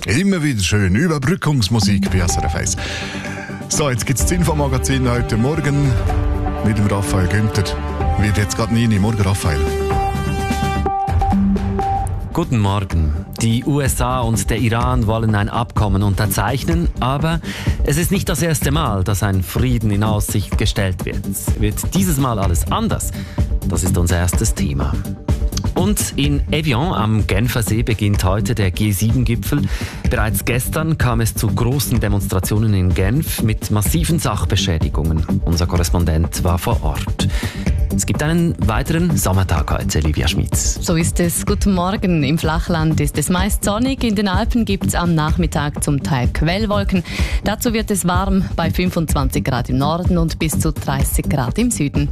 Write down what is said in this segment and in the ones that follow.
Immer wieder schön. Überbrückungsmusik bei SRF 1. So, jetzt gibt es das Infomagazin heute Morgen mit dem Raphael Günther. Wird jetzt gerade nie Morgen, Raphael. Guten Morgen. Die USA und der Iran wollen ein Abkommen unterzeichnen, aber es ist nicht das erste Mal, dass ein Frieden in Aussicht gestellt wird. Wird dieses Mal alles anders? Das ist unser erstes Thema. Und in Evian am Genfersee beginnt heute der G7-Gipfel. Bereits gestern kam es zu großen Demonstrationen in Genf mit massiven Sachbeschädigungen. Unser Korrespondent war vor Ort. Es gibt einen weiteren Sommertag heute, Livia Schmitz. So ist es. Guten Morgen. Im Flachland ist es meist sonnig. In den Alpen gibt es am Nachmittag zum Teil Quellwolken. Dazu wird es warm bei 25 Grad im Norden und bis zu 30 Grad im Süden.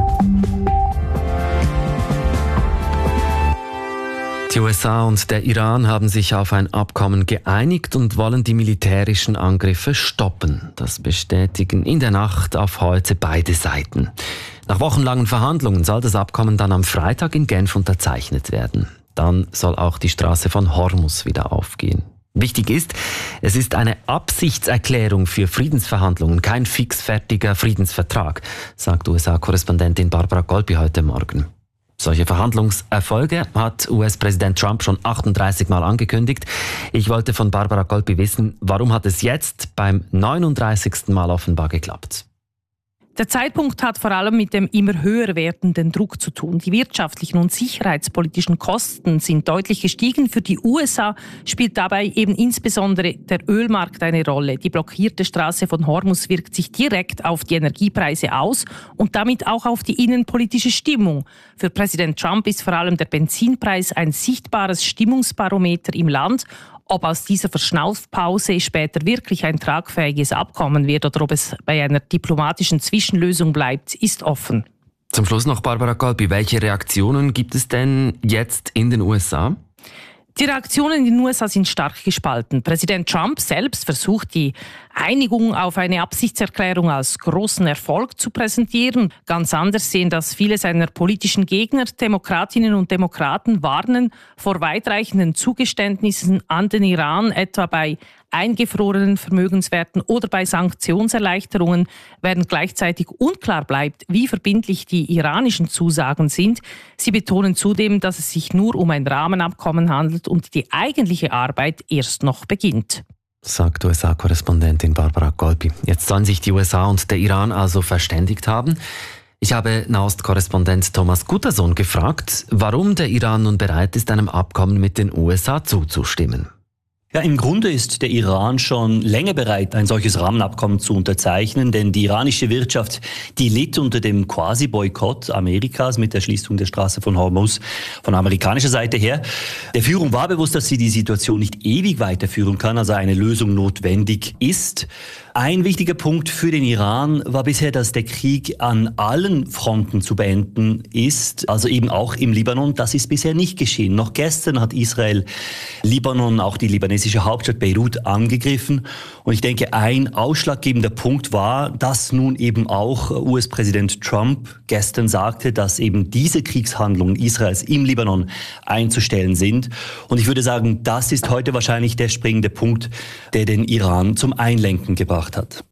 Die USA und der Iran haben sich auf ein Abkommen geeinigt und wollen die militärischen Angriffe stoppen. Das bestätigen in der Nacht auf heute beide Seiten. Nach wochenlangen Verhandlungen soll das Abkommen dann am Freitag in Genf unterzeichnet werden. Dann soll auch die Straße von Hormuz wieder aufgehen. Wichtig ist, es ist eine Absichtserklärung für Friedensverhandlungen, kein fixfertiger Friedensvertrag, sagt USA-Korrespondentin Barbara Golbi heute Morgen. Solche Verhandlungserfolge hat US-Präsident Trump schon 38 Mal angekündigt. Ich wollte von Barbara Golbi wissen, warum hat es jetzt beim 39. Mal offenbar geklappt? Der Zeitpunkt hat vor allem mit dem immer höher werdenden Druck zu tun. Die wirtschaftlichen und sicherheitspolitischen Kosten sind deutlich gestiegen. Für die USA spielt dabei eben insbesondere der Ölmarkt eine Rolle. Die blockierte Straße von Hormuz wirkt sich direkt auf die Energiepreise aus und damit auch auf die innenpolitische Stimmung. Für Präsident Trump ist vor allem der Benzinpreis ein sichtbares Stimmungsbarometer im Land. Ob aus dieser Verschnaufpause später wirklich ein tragfähiges Abkommen wird oder ob es bei einer diplomatischen Zwischenlösung bleibt, ist offen. Zum Schluss noch Barbara Golbi. Welche Reaktionen gibt es denn jetzt in den USA? Die Reaktionen in den USA sind stark gespalten. Präsident Trump selbst versucht, die Einigung auf eine Absichtserklärung als großen Erfolg zu präsentieren. Ganz anders sehen das viele seiner politischen Gegner. Demokratinnen und Demokraten warnen vor weitreichenden Zugeständnissen an den Iran, etwa bei eingefrorenen Vermögenswerten oder bei Sanktionserleichterungen, während gleichzeitig unklar bleibt, wie verbindlich die iranischen Zusagen sind. Sie betonen zudem, dass es sich nur um ein Rahmenabkommen handelt und die eigentliche Arbeit erst noch beginnt. Sagt USA-Korrespondentin Barbara Golbi. Jetzt sollen sich die USA und der Iran also verständigt haben. Ich habe Nahost-Korrespondent Thomas Guttersohn gefragt, warum der Iran nun bereit ist, einem Abkommen mit den USA zuzustimmen. Ja, im Grunde ist der Iran schon länger bereit, ein solches Rahmenabkommen zu unterzeichnen, denn die iranische Wirtschaft, die litt unter dem Quasi-Boykott Amerikas mit der Schließung der Straße von Hormuz von amerikanischer Seite her. Der Führung war bewusst, dass sie die Situation nicht ewig weiterführen kann, also eine Lösung notwendig ist. Ein wichtiger Punkt für den Iran war bisher, dass der Krieg an allen Fronten zu beenden ist, also eben auch im Libanon. Das ist bisher nicht geschehen. Noch gestern hat Israel Libanon, auch die libanesische Hauptstadt Beirut, angegriffen. Und ich denke, ein ausschlaggebender Punkt war, dass nun eben auch US-Präsident Trump gestern sagte, dass eben diese Kriegshandlungen Israels im Libanon einzustellen sind. Und ich würde sagen, das ist heute wahrscheinlich der springende Punkt, der den Iran zum Einlenken gebracht hat.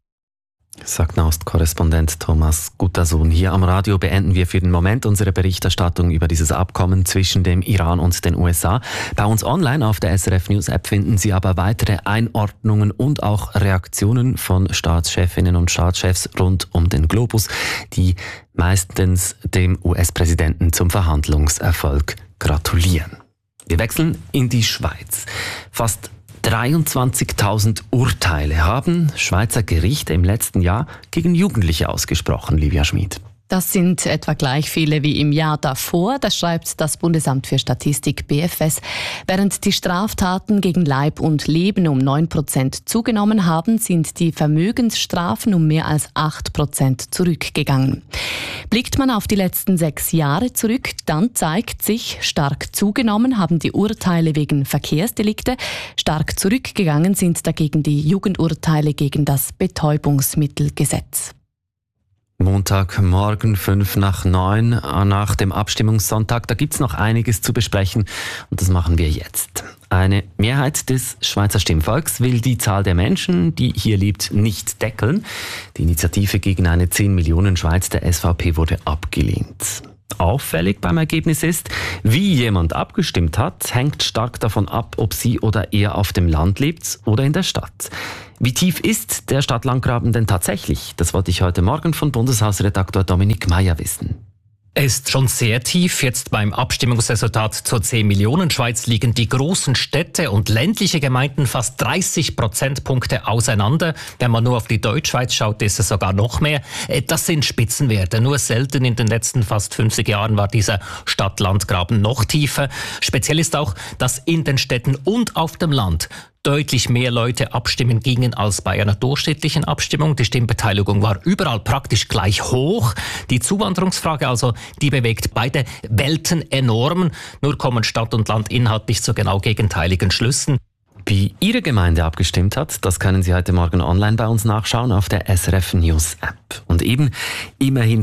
Sagt Nahost-Korrespondent Thomas Guttersohn. Hier am Radio beenden wir für den Moment unsere Berichterstattung über dieses Abkommen zwischen dem Iran und den USA. Bei uns online auf der SRF News App finden Sie aber weitere Einordnungen und auch Reaktionen von Staatschefinnen und Staatschefs rund um den Globus, die meistens dem US-Präsidenten zum Verhandlungserfolg gratulieren. Wir wechseln in die Schweiz. Fast 23.000 Urteile haben Schweizer Gerichte im letzten Jahr gegen Jugendliche ausgesprochen, Livia Schmid. Das sind etwa gleich viele wie im Jahr davor, das schreibt das Bundesamt für Statistik BFS. Während die Straftaten gegen Leib und Leben um 9% zugenommen haben, sind die Vermögensstrafen um mehr als 8% zurückgegangen. Blickt man auf die letzten 6 Jahre zurück, dann zeigt sich, stark zugenommen haben die Urteile wegen Verkehrsdelikte, stark zurückgegangen sind dagegen die Jugendurteile gegen das Betäubungsmittelgesetz. Montagmorgen 8:55 nach dem Abstimmungssonntag. Da gibt's noch einiges zu besprechen und das machen wir jetzt. Eine Mehrheit des Schweizer Stimmvolks will die Zahl der Menschen, die hier lebt, nicht deckeln. Die Initiative gegen eine 10 Millionen Schweiz der SVP wurde abgelehnt. Auffällig beim Ergebnis ist, wie jemand abgestimmt hat, hängt stark davon ab, ob sie oder er auf dem Land lebt oder in der Stadt. Wie tief ist der Stadt-Land-Graben denn tatsächlich? Das wollte ich heute Morgen von Bundeshausredaktor Dominik Meyer wissen. Er ist schon sehr tief. Jetzt beim Abstimmungsresultat zur 10 Millionen Schweiz liegen die großen Städte und ländliche Gemeinden fast 30 Prozentpunkte auseinander. Wenn man nur auf die Deutschschweiz schaut, ist es sogar noch mehr. Das sind Spitzenwerte. Nur selten in den letzten fast 50 Jahren war dieser Stadt-Land-Graben noch tiefer. Speziell ist auch, dass in den Städten und auf dem Land deutlich mehr Leute abstimmen gingen als bei einer durchschnittlichen Abstimmung. Die Stimmbeteiligung war überall praktisch gleich hoch. Die Zuwanderungsfrage also, die bewegt beide Welten enorm. Nur kommen Stadt und Land inhaltlich zu genau gegenteiligen Schlüssen. Wie Ihre Gemeinde abgestimmt hat, das können Sie heute Morgen online bei uns nachschauen auf der SRF News App. Und eben, immerhin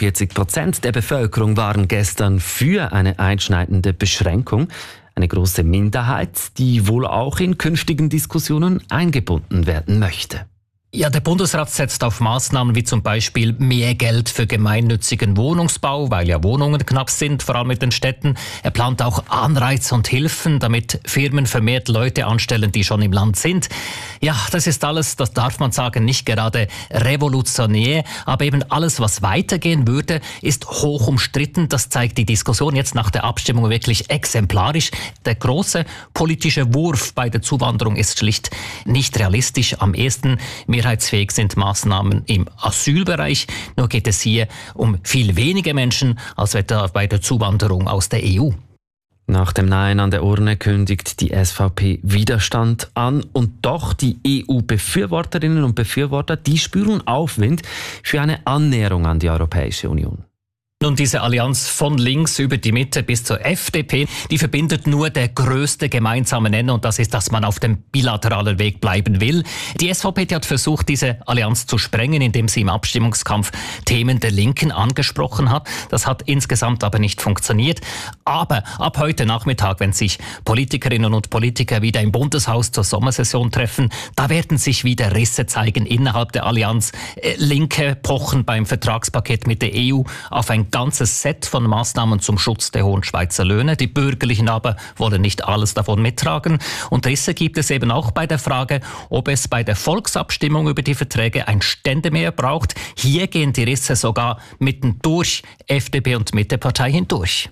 45% der Bevölkerung waren gestern für eine einschneidende Beschränkung. Eine große Minderheit, die wohl auch in künftigen Diskussionen eingebunden werden möchte. Ja, der Bundesrat setzt auf Maßnahmen wie zum Beispiel mehr Geld für gemeinnützigen Wohnungsbau, weil ja Wohnungen knapp sind, vor allem in den Städten. Er plant auch Anreize und Hilfen, damit Firmen vermehrt Leute anstellen, die schon im Land sind. Ja, das ist alles, das darf man sagen, nicht gerade revolutionär, aber eben alles, was weitergehen würde, ist hoch umstritten. Das zeigt die Diskussion jetzt nach der Abstimmung wirklich exemplarisch. Der große politische Wurf bei der Zuwanderung ist schlicht nicht realistisch. Am ehesten mehrheitsfähig sind Maßnahmen im Asylbereich. Nur geht es hier um viel weniger Menschen als etwa bei der Zuwanderung aus der EU. Nach dem Nein an der Urne kündigt die SVP Widerstand an. Und doch, die EU-Befürworterinnen und Befürworter, die spüren Aufwind für eine Annäherung an die Europäische Union. Nun, diese Allianz von links über die Mitte bis zur FDP, die verbindet nur der größte gemeinsame Nenner, und das ist, dass man auf dem bilateralen Weg bleiben will. Die SVP, die hat versucht, diese Allianz zu sprengen, indem sie im Abstimmungskampf Themen der Linken angesprochen hat. Das hat insgesamt aber nicht funktioniert. Aber ab heute Nachmittag, wenn sich Politikerinnen und Politiker wieder im Bundeshaus zur Sommersession treffen, da werden sich wieder Risse zeigen innerhalb der Allianz. Linke pochen beim Vertragspaket mit der EU auf ein ganzes Set von Maßnahmen zum Schutz der hohen Schweizer Löhne. Die Bürgerlichen aber wollen nicht alles davon mittragen. Und Risse gibt es eben auch bei der Frage, ob es bei der Volksabstimmung über die Verträge ein Ständemehr braucht. Hier gehen die Risse sogar mitten durch FDP und Mittepartei hindurch.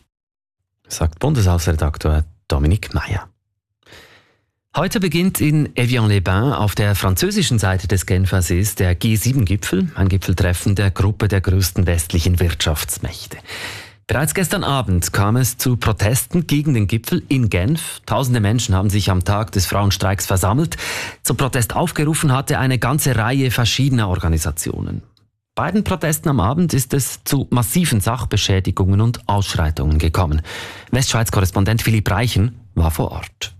Sagt Bundeshausredaktor Dominik Meyer. Heute beginnt in Evian-les-Bains auf der französischen Seite des Genfer Sees der G7-Gipfel, ein Gipfeltreffen der Gruppe der größten westlichen Wirtschaftsmächte. Bereits gestern Abend kam es zu Protesten gegen den Gipfel in Genf. Tausende Menschen haben sich am Tag des Frauenstreiks versammelt. Zum Protest aufgerufen hatte eine ganze Reihe verschiedener Organisationen. Bei den Protesten am Abend ist es zu massiven Sachbeschädigungen und Ausschreitungen gekommen. Westschweiz-Korrespondent Philipp Reichen war vor Ort.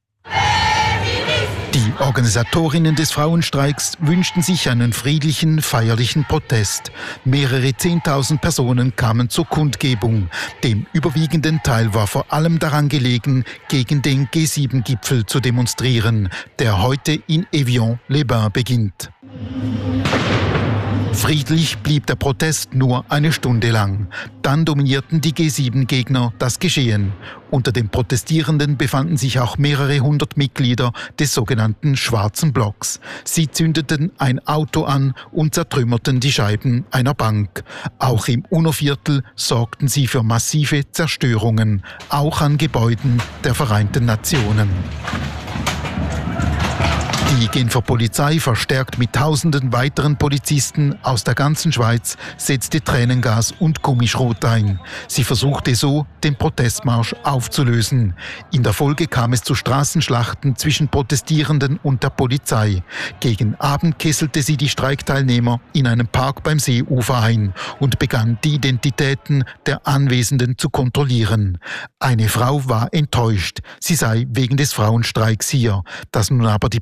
Die Organisatorinnen des Frauenstreiks wünschten sich einen friedlichen, feierlichen Protest. Mehrere 10.000 Personen kamen zur Kundgebung. Dem überwiegenden Teil war vor allem daran gelegen, gegen den G7-Gipfel zu demonstrieren, der heute in Evian-les-Bains beginnt. Friedlich blieb der Protest nur eine Stunde lang. Dann dominierten die G7-Gegner das Geschehen. Unter den Protestierenden befanden sich auch mehrere hundert Mitglieder des sogenannten Schwarzen Blocks. Sie zündeten ein Auto an und zertrümmerten die Scheiben einer Bank. Auch im UNO-Viertel sorgten sie für massive Zerstörungen, auch an Gebäuden der Vereinten Nationen. Die Genfer Polizei, verstärkt mit tausenden weiteren Polizisten aus der ganzen Schweiz, setzte Tränengas und Gummischrot ein. Sie versuchte so, den Protestmarsch aufzulösen. In der Folge kam es zu Straßenschlachten zwischen Protestierenden und der Polizei. Gegen Abend kesselte sie die Streikteilnehmer in einem Park beim Seeufer ein und begann, die Identitäten der Anwesenden zu kontrollieren. Eine Frau war enttäuscht. Sie sei wegen des Frauenstreiks hier. Dass nun aber die Polizei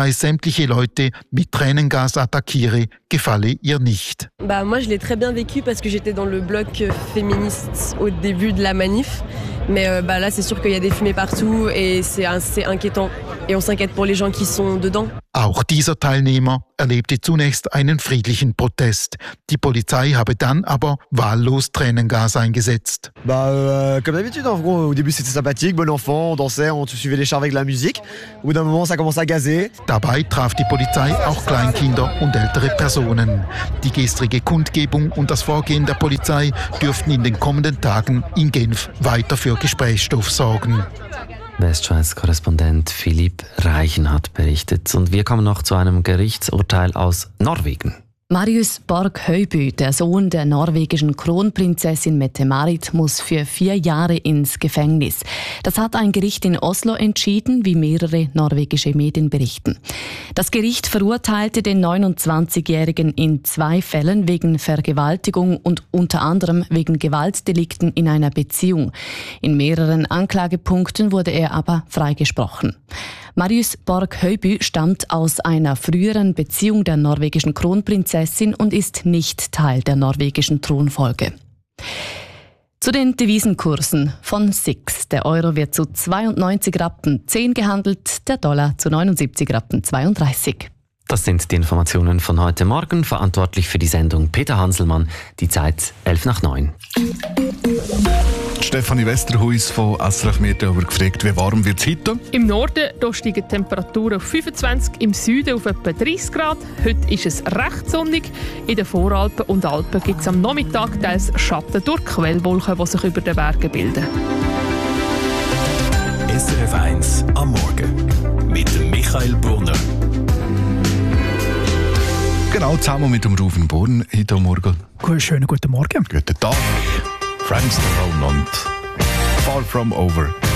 Polizei sämtliche Leute mit Tränengas attackiere, gefalle ihr nicht. Moi, je l'ai très bien vécu parce que j'étais dans le bloc féministe au début de la manif. Mais là, c'est sûr qu'il y a des fumées partout et c'est assez inquiétant. Et on s'inquiète pour les gens qui sont dedans. Auch dieser Teilnehmer erlebte zunächst einen friedlichen Protest. Die Polizei habe dann aber wahllos Tränengas eingesetzt. Comme d'habitude, en gros, au début c'était sympathique, bon enfant, on dansait, on suivait les chars avec de la musique. Au bout d'un moment, ça commence à gazer. Dabei traf die Polizei auch Kleinkinder und ältere Personen. Die gestrige Kundgebung und das Vorgehen der Polizei dürften in den kommenden Tagen in Genf weiter für Gesprächsstoff sorgen. Westschweiz-Korrespondent Philipp Reichenhardt berichtet. Und wir kommen noch zu einem Gerichtsurteil aus Norwegen. Marius Borg-Høiby, der Sohn der norwegischen Kronprinzessin Mette-Marit, muss für 4 Jahre ins Gefängnis. Das hat ein Gericht in Oslo entschieden, wie mehrere norwegische Medien berichten. Das Gericht verurteilte den 29-Jährigen in 2 Fällen wegen Vergewaltigung und unter anderem wegen Gewaltdelikten in einer Beziehung. In mehreren Anklagepunkten wurde er aber freigesprochen. Marius Borg-Høiby stammt aus einer früheren Beziehung der norwegischen Kronprinzessin und ist nicht Teil der norwegischen Thronfolge. Zu den Devisenkursen von SIX. Der Euro wird zu 92 Rappen 10 gehandelt, der Dollar zu 79 Rappen 32. Das sind die Informationen von heute Morgen. Verantwortlich für die Sendung Peter Hanselmann. Die Zeit 8:50. Stefanie Westerhuis von SRF Meteo gefragt, wie warm wird es heute? Im Norden da steigen die Temperaturen auf 25, im Süden auf etwa 30 Grad. Heute ist es recht sonnig. In den Voralpen und Alpen gibt es am Nachmittag teils Schatten durch Quellwolken, die sich über den Bergen bilden. SRF 1 am Morgen mit Michael Brunner. Genau, zusammen mit dem Rufen Born heute Morgen. Schönen guten Morgen. Guten Tag. Frank Stallone und Far From Over.